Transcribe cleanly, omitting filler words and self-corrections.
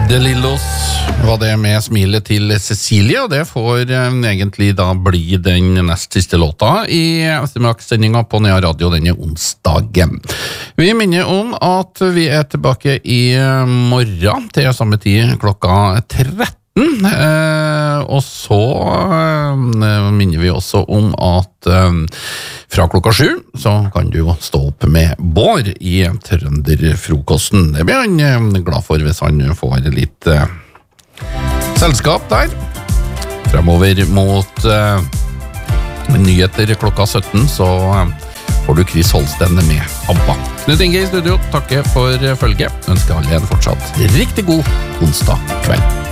De Lillos var det med smilet til Cecilie, og det får egentlig da bli den nest siste låta i ettermiddagssendinga på Nea Radio denne onsdagen. Vi minner om at vi tilbake i morgen til samme tid klokka 13. Og så minner vi også om at fra klokka 7 så kan du jo stå opp med Bård i Trønderfrokosten. Det blir han glad for hvis han får litt selskap der. Fremover mot nyheter klokka 17 så får du Chris Holsten med ABBA. Knut Inge i studio, takker for følget. Ønsker alle en fortsatt riktig god onsdag kveld.